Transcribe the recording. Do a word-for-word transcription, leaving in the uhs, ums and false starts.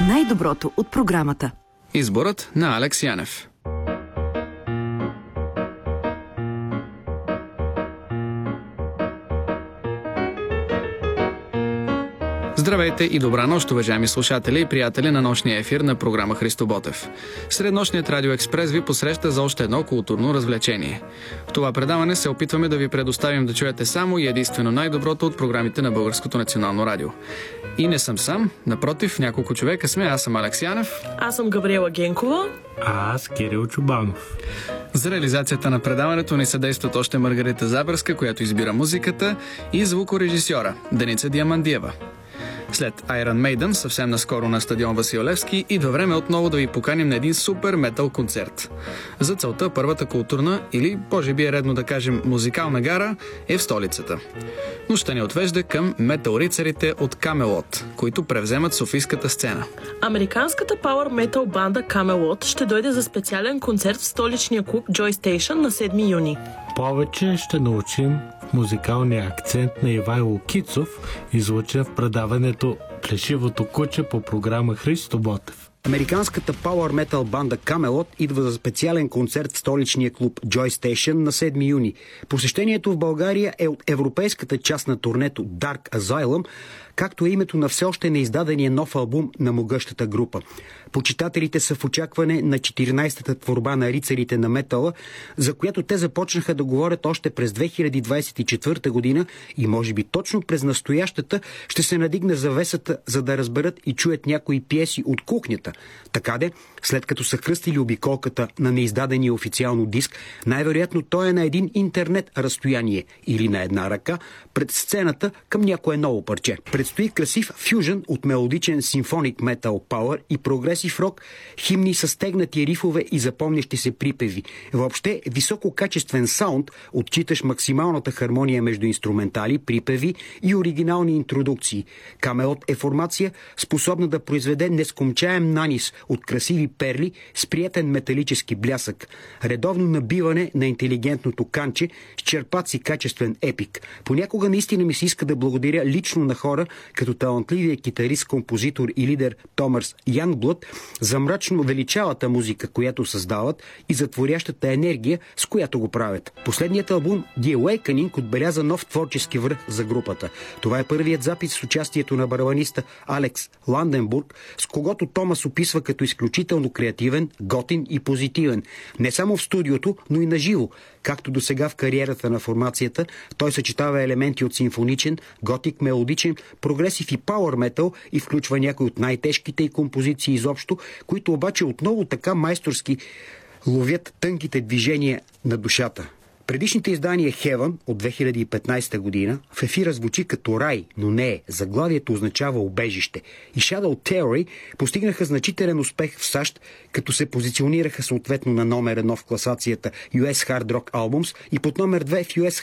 Най-доброто от програмата. Изборът на Алекс Янев. Здравейте и добра нощ, уважаеми слушатели и приятели на нощния ефир на програма Христо Ботев. Среднощният Радио Експрес ви посреща за още едно културно развлечение. В това предаване се опитваме да ви предоставим да чуете само и единствено най-доброто от програмите на Българското национално радио. И не съм сам, напротив, няколко човека сме. Аз съм Алекс Янев. Аз съм Габриела Генкова. А аз Кирил Чубанов. За реализацията на предаването ни съдействат още Маргарита Забърска, която избира музиката, и звукорежисьора Деница Диамандиева. След Iron Maiden, съвсем наскоро на стадион Васил Левски, идва време отново да ви поканим на един супер метал концерт. За целта първата културна, или може би е редно да кажем музикална гара, е в столицата. Но ще ни отвежда към метал рицарите от Камелот, които превземат софийската сцена. Американската пауър метал банда Камелот ще дойде за специален концерт в столичния клуб Joy Station на седми юни. Повече ще научим музикалния акцент на Ивайло Кицов, излъчен в предаването Плешивото куче по програма Христо Ботев. Американската пауър метал банда Камелот идва за специален концерт в столичния клуб Joy Station на седми юни. Посещението в България е от европейската част на турнето Dark Asylum, както е името на все още неиздадения нов албум на могъщата група. Почитателите са в очакване на четиринайсетата творба на рицарите на метала, за която те започнаха да говорят още през две хиляди двайсет и четвърта година и може би точно през настоящата ще се надигне завесата, за да разберат и чуят някои пиеси от кухнята. Така де, след като са хръстили обиколката на неиздадения официално диск, най-вероятно той е на един интернет разстояние или на една ръка пред сцената към някое ново парче. Предстои красив фюжън от мелодичен симфоник метал пауър и прогресив рок, химни с стегнати рифове и запомнящи се припеви. Въобще висококачествен саунд, отчиташ максималната хармония между инструментали, припеви и оригинални интродукции. Камелот е формация, способна да произведе нескончаем нанис от красиви перли с приятен металически блясък. Редовно набиване на интелигентното канче с черпаци качествен епик. Понякога наистина ми се иска да благодаря лично на хора, като талантливия китарист, композитор и лидер Томас Янгблад, за мрачно величавата музика, която създават, и за творящата енергия, с която го правят. Последният албум The Awakening отбеляза нов творчески връх за групата. Това е първият запис с участието на барабаниста Алекс Ланденбург, с когото Томас описва като изключително креативен, готин и позитивен. Не само в студиото, но и на живо. Както до сега в кариерата на формацията, той съчетава елементи от симфоничен, готик, мелодичен, прогресив и пауър метал и включва някои от най-тежките и композиции изобщо, които обаче отново така майсторски ловят тънките движения на душата. Предишните издания Heaven от две хиляди и петнайсета година в ефира звучи като рай, но не е. Заглавието означава убежище. И Shadow Theory постигнаха значителен успех в САЩ, като се позиционираха съответно на номер едно в класацията ю ес Hard Rock Albums и под номер две в ю ес